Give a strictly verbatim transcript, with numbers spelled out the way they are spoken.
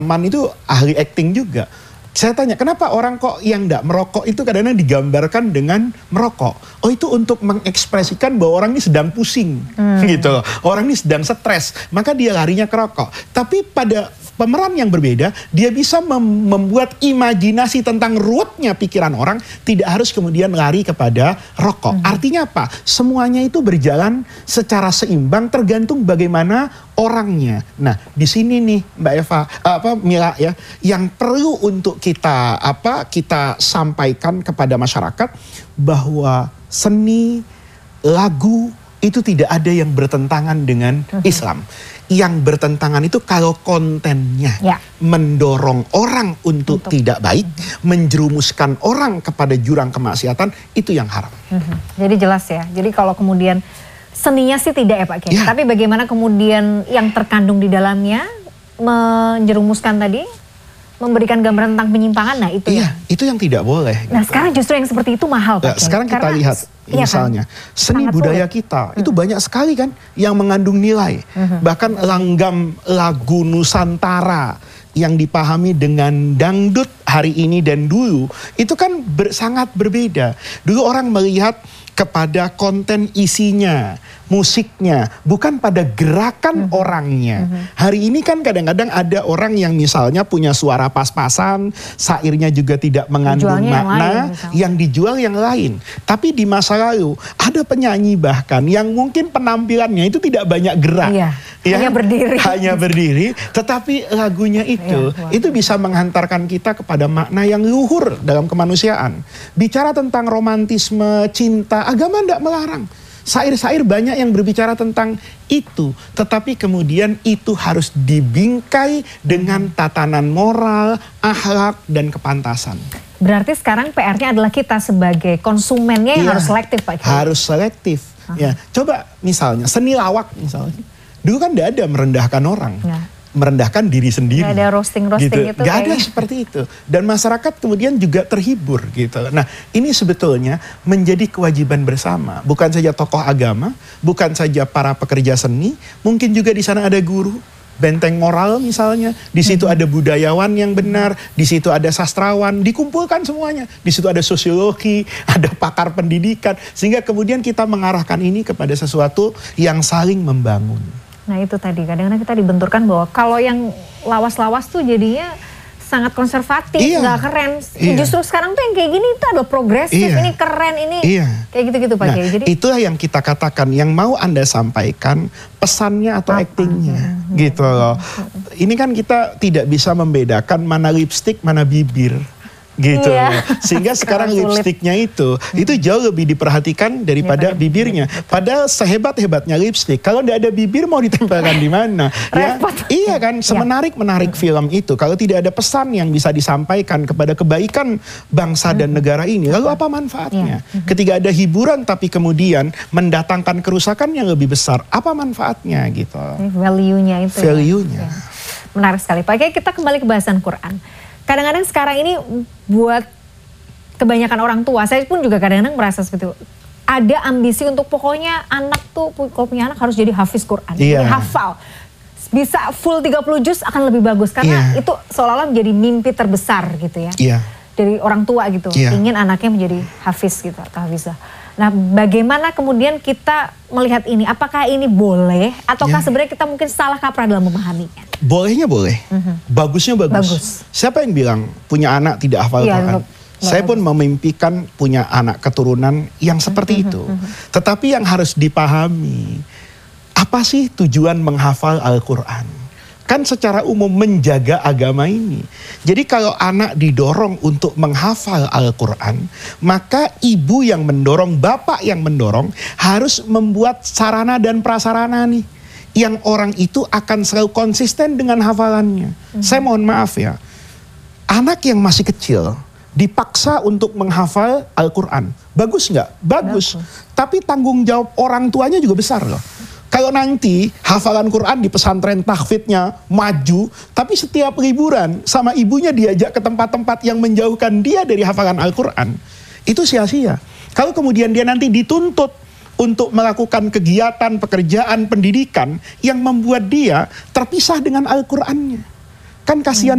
Man itu ahli acting juga. Saya tanya, kenapa orang kok yang tidak merokok itu kadang-kadang digambarkan dengan merokok? Oh, itu untuk mengekspresikan bahwa orang ini sedang pusing, hmm. gitu. Orang ini sedang stres, maka dia larinya ke rokok. Tapi pada pemeran yang berbeda, dia bisa mem membuat imajinasi tentang ruwetnya pikiran orang, tidak harus kemudian lari kepada rokok. Hmm. Artinya apa? Semuanya itu berjalan secara seimbang, tergantung bagaimana orangnya. Nah, di sini nih Mbak Eva, apa Mila ya, yang perlu untuk kita apa kita sampaikan kepada masyarakat bahwa seni, lagu itu tidak ada yang bertentangan dengan uh-huh. Islam. Yang bertentangan itu kalau kontennya ya. mendorong orang untuk, untuk tidak baik, uh-huh. menjerumuskan orang kepada jurang kemaksiatan, itu yang haram. Uh-huh. Jadi jelas ya. Jadi kalau kemudian seninya sih tidak ya Pak Kiai, ya. Tapi bagaimana kemudian yang terkandung di dalamnya menjerumuskan tadi, memberikan gambaran tentang penyimpangan, nah itu iya, ya. Itu yang tidak boleh. Nah gitu. Sekarang justru yang seperti itu mahal Pak Kiai. Sekarang kita Karena, lihat iya misalnya kan? Seni Sangat budaya sulit. kita hmm. itu banyak sekali kan yang mengandung nilai. Hmm. Bahkan langgam lagu Nusantara yang dipahami dengan dangdut hari ini dan dulu itu kan ber, sangat berbeda. Dulu orang melihat kepada konten isinya, musiknya, bukan pada gerakan mm-hmm. orangnya. Mm-hmm. Hari ini kan kadang-kadang ada orang yang misalnya punya suara pas-pasan, syairnya juga tidak mengandung Dijualnya makna, yang, lain, yang dijual yang lain. Tapi di masa lalu ada penyanyi bahkan yang mungkin penampilannya itu tidak banyak gerak. Iya, ya, hanya berdiri. Hanya berdiri, tetapi lagunya itu, iya, itu bisa menghantarkan kita kepada makna yang luhur dalam kemanusiaan. Bicara tentang romantisme, cinta, agama tidak melarang. Syair-syair banyak yang berbicara tentang itu. Tetapi kemudian itu harus dibingkai dengan tatanan moral, akhlak, dan kepantasan. Berarti sekarang P R-nya adalah kita sebagai konsumennya yang ya, harus selektif Pak Kiai. Harus selektif. Ya, coba misalnya seni lawak misalnya. Dulu kan tidak ada merendahkan orang. Ya. Merendahkan diri sendiri. Gak ada roasting-roasting gitu. itu. Gak ada seperti itu. Dan masyarakat kemudian juga terhibur gitu. Nah, ini sebetulnya menjadi kewajiban bersama. Bukan saja tokoh agama, bukan saja para pekerja seni, mungkin juga di sana ada guru, benteng moral misalnya. Di situ hmm. ada budayawan yang benar, di situ ada sastrawan, dikumpulkan semuanya. Di situ ada sosiologi, ada pakar pendidikan, sehingga kemudian kita mengarahkan ini kepada sesuatu yang saling membangun. Nah itu tadi, kadang-kadang kita dibenturkan bahwa kalau yang lawas-lawas tuh jadinya sangat konservatif, iya, gak keren. Iya. Justru sekarang tuh yang kayak gini itu adalah progresif, iya, ini keren, ini iya. kayak gitu-gitu Pak Kiai. Nah, Jadi itulah yang kita katakan, yang mau Anda sampaikan pesannya atau apa? Actingnya, hmm. gitu loh. Ini kan kita tidak bisa membedakan mana lipstik, mana bibir. Gitu, iya. Sehingga sekarang lipstiknya itu hmm. itu jauh lebih diperhatikan daripada ya, bibirnya. Padahal sehebat-hebatnya lipstik, kalau tidak ada bibir mau ditempelkan di mana? Ya, iya kan, semenarik menarik ya. film itu, kalau tidak ada pesan yang bisa disampaikan kepada kebaikan bangsa hmm. dan negara ini, lalu apa manfaatnya? Ya. Ketika ada hiburan tapi kemudian mendatangkan kerusakan yang lebih besar, apa manfaatnya gitu? Value-nya itu. Value-nya. Ya. Menarik sekali. Pak Kiai, kita kembali ke bahasan Quran. Kadang-kadang sekarang ini buat kebanyakan orang tua, saya pun juga kadang-kadang merasa seperti itu. Ada ambisi untuk pokoknya anak tuh, kalau punya anak harus jadi hafiz Quran, yeah. jadi hafal. Bisa full tiga puluh juz akan lebih bagus, karena yeah. itu seolah-olah menjadi mimpi terbesar gitu ya. Yeah. Dari orang tua gitu, yeah. ingin anaknya menjadi hafiz gitu, atau hafizah. Nah bagaimana kemudian kita melihat ini, apakah ini boleh, ataukah yeah. sebenarnya kita mungkin salah kaprah dalam memahaminya? Bolehnya boleh, uh-huh. bagusnya bagus. bagus. Siapa yang bilang punya anak tidak hafal ya, Quran? Saya pun memimpikan punya anak keturunan yang seperti uh-huh. itu. Uh-huh. Tetapi yang harus dipahami, apa sih tujuan menghafal Al-Quran? Kan secara umum menjaga agama ini. Jadi kalau anak didorong untuk menghafal Al-Quran, maka ibu yang mendorong, bapak yang mendorong harus membuat sarana dan prasarana nih. Yang orang itu akan selalu konsisten dengan hafalannya. Hmm. Saya mohon maaf ya, anak yang masih kecil dipaksa untuk menghafal Al-Quran. Bagus nggak? Bagus. Bagus. Tapi tanggung jawab orang tuanya juga besar loh. Kalau nanti hafalan Quran di pesantren tahfidnya maju, tapi setiap liburan sama ibunya diajak ke tempat-tempat yang menjauhkan dia dari hafalan Al-Quran, itu sia-sia. Kalau kemudian dia nanti dituntut untuk melakukan kegiatan, pekerjaan, pendidikan yang membuat dia terpisah dengan Al-Qurannya. Kan kasihan